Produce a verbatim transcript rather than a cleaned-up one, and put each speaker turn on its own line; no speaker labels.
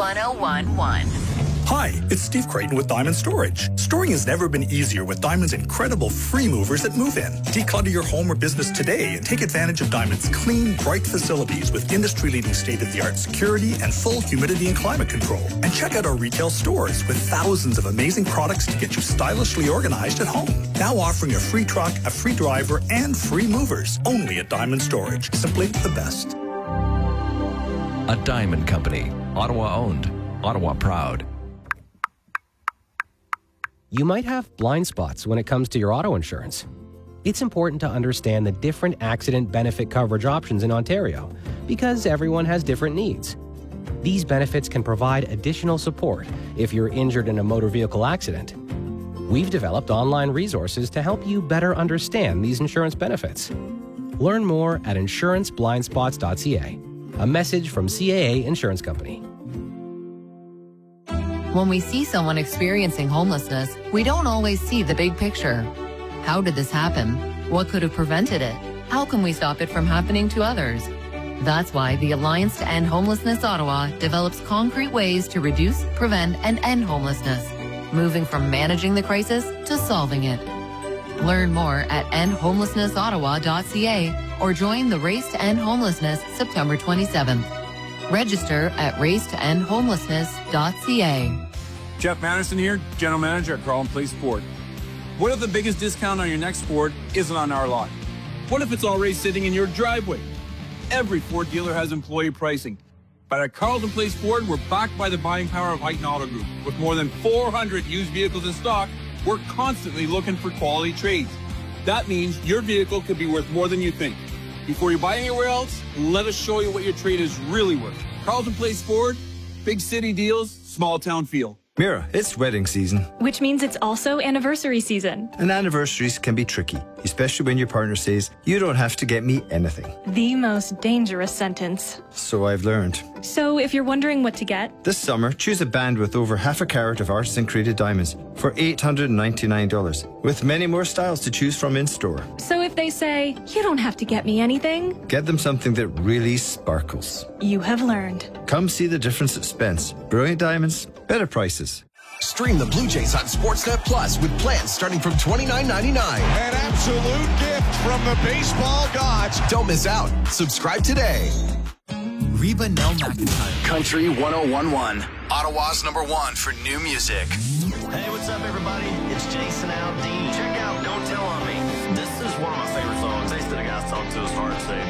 one oh one one.
Hi, it's Steve Creighton with Diamond Storage. Storing has never been easier with Diamond's incredible free movers that move in. Declutter your home or business today and take advantage of Diamond's clean, bright facilities with industry-leading state-of-the-art security and full humidity and climate control. And check out our retail stores with thousands of amazing products to get you stylishly organized at home. Now offering a free truck, a free driver, and free movers. Only at Diamond Storage. Simply the best.
A Diamond Company. Ottawa owned. Ottawa proud.
You might have blind spots when it comes to your auto insurance. It's important to understand the different accident benefit coverage options in Ontario because everyone has different needs. These benefits can provide additional support if you're injured in a motor vehicle accident. We've developed online resources to help you better understand these insurance benefits. Learn more at insurance blind spots dot c a. A message from C A A Insurance Company.
When we see someone experiencing homelessness, we don't always see the big picture. How did this happen? What could have prevented it? How can we stop it from happening to others? That's why the Alliance to End Homelessness Ottawa develops concrete ways to reduce, prevent, and end homelessness, moving from managing the crisis to solving it. Learn more at end homelessness ottawa dot c a or join the Race to End Homelessness September twenty-seventh. Register at race to end homelessness dot c a.
Jeff Madison here, General Manager at Carleton Place Ford. What if the biggest discount on your next Ford isn't on our lot? What if it's already sitting in your driveway? Every Ford dealer has employee pricing. But at Carleton Place Ford, we're backed by the buying power of Heighton Auto Group. With more than four hundred used vehicles in stock, we're constantly looking for quality trades. That means your vehicle could be worth more than you think. Before you buy anywhere else, let us show you what your trade is really worth. Carleton Place Ford, big city deals, small town feel.
Mira, it's wedding season.
Which means it's also anniversary season.
And anniversaries can be tricky, especially when your partner says, you don't have to get me anything.
The most dangerous sentence.
So I've learned.
So if you're wondering what to get,
this summer, choose a band with over half a carat of artisan created diamonds for eight hundred ninety-nine dollars, with many more styles to choose from in store.
So if they say, you don't have to get me anything,
get them something that really sparkles.
You have learned.
Come see the difference at Spence. Brilliant diamonds, better prices.
Stream the Blue Jays on Sportsnet Plus with plans starting from twenty-nine ninety-nine.
An absolute gift from the baseball gods.
Don't miss out. Subscribe today.
Reba Nell McIntyre.
Country one oh one one. Ottawa's number one for new music.
Hey, what's up, everybody? It's Jason Aldean. Check out Don't Tell On Me. This is one of my favorite songs. Ace that I got to talk to is hard to say.